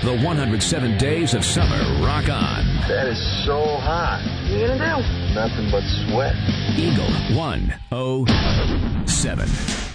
The 107 Days of Summer rock on. That is so hot. What are you going to do? Nothing but sweat. Eagle 107.